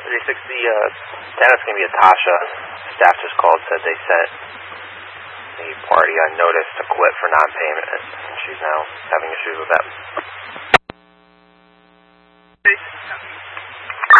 Dennis gave me a Tasha. Staff just called, said they sent the party on notice to quit for non-payment, and she's now having issues with that.